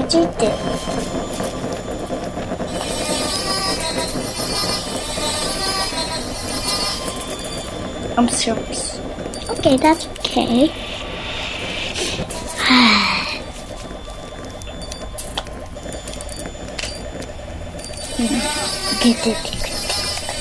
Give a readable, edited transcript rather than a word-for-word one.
ついてる。I'm serious. Okay, that's okay. Get it.